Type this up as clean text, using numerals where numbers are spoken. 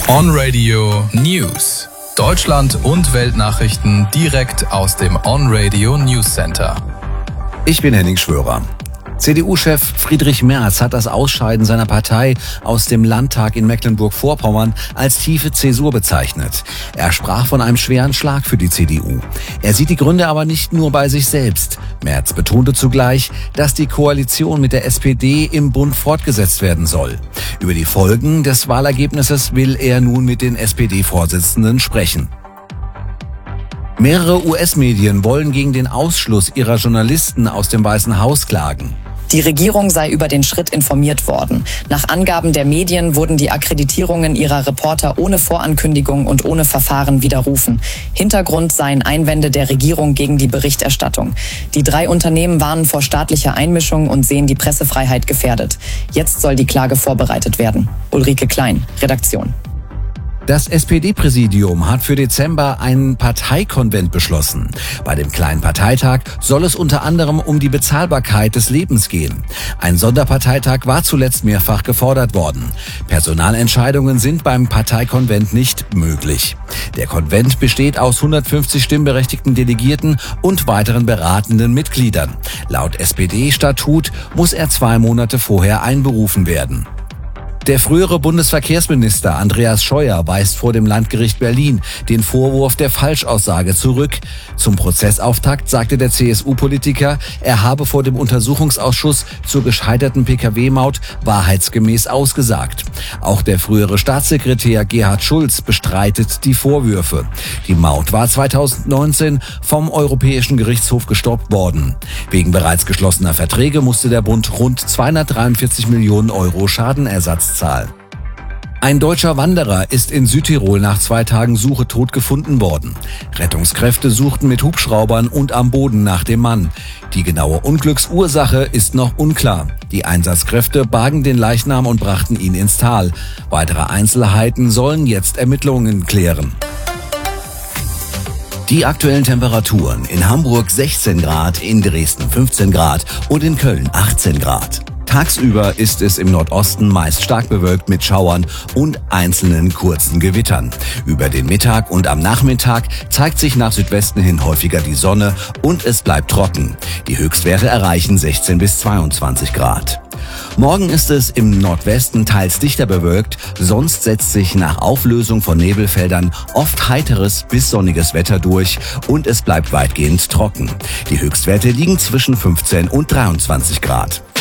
On Radio News. Deutschland und Weltnachrichten direkt aus dem On Radio News Center. Ich bin Henning Schwörer. CDU-Chef Friedrich Merz hat das Ausscheiden seiner Partei aus dem Landtag in Mecklenburg-Vorpommern als tiefe Zäsur bezeichnet. Er sprach von einem schweren Schlag für die CDU. Er sieht die Gründe aber nicht nur bei sich selbst. Merz betonte zugleich, dass die Koalition mit der SPD im Bund fortgesetzt werden soll. Über die Folgen des Wahlergebnisses will er nun mit den SPD-Vorsitzenden sprechen. Mehrere US-Medien wollen gegen den Ausschluss ihrer Journalisten aus dem Weißen Haus klagen. Die Regierung sei über den Schritt informiert worden. Nach Angaben der Medien wurden die Akkreditierungen ihrer Reporter ohne Vorankündigung und ohne Verfahren widerrufen. Hintergrund seien Einwände der Regierung gegen die Berichterstattung. Die 3 Unternehmen warnen vor staatlicher Einmischung und sehen die Pressefreiheit gefährdet. Jetzt soll die Klage vorbereitet werden. Ulrike Klein, Redaktion. Das SPD-Präsidium hat für Dezember einen Parteikonvent beschlossen. Bei dem kleinen Parteitag soll es unter anderem um die Bezahlbarkeit des Lebens gehen. Ein Sonderparteitag war zuletzt mehrfach gefordert worden. Personalentscheidungen sind beim Parteikonvent nicht möglich. Der Konvent besteht aus 150 stimmberechtigten Delegierten und weiteren beratenden Mitgliedern. Laut SPD-Statut muss er 2 Monate vorher einberufen werden. Der frühere Bundesverkehrsminister Andreas Scheuer weist vor dem Landgericht Berlin den Vorwurf der Falschaussage zurück. Zum Prozessauftakt sagte der CSU-Politiker, er habe vor dem Untersuchungsausschuss zur gescheiterten Pkw-Maut wahrheitsgemäß ausgesagt. Auch der frühere Staatssekretär Gerhard Schulz bestreitet die Vorwürfe. Die Maut war 2019 vom Europäischen Gerichtshof gestoppt worden. Wegen bereits geschlossener Verträge musste der Bund rund 243 Millionen Euro Schadenersatz zahlen. Ein deutscher Wanderer ist in Südtirol nach 2 Tagen Suche tot gefunden worden. Rettungskräfte suchten mit Hubschraubern und am Boden nach dem Mann. Die genaue Unglücksursache ist noch unklar. Die Einsatzkräfte bargen den Leichnam und brachten ihn ins Tal. Weitere Einzelheiten sollen jetzt Ermittlungen klären. Die aktuellen Temperaturen: in Hamburg 16 Grad, in Dresden 15 Grad und in Köln 18 Grad. Tagsüber ist es im Nordosten meist stark bewölkt mit Schauern und einzelnen kurzen Gewittern. Über den Mittag und am Nachmittag zeigt sich nach Südwesten hin häufiger die Sonne und es bleibt trocken. Die Höchstwerte erreichen 16 bis 22 Grad. Morgen ist es im Nordwesten teils dichter bewölkt, sonst setzt sich nach Auflösung von Nebelfeldern oft heiteres bis sonniges Wetter durch und es bleibt weitgehend trocken. Die Höchstwerte liegen zwischen 15 und 23 Grad.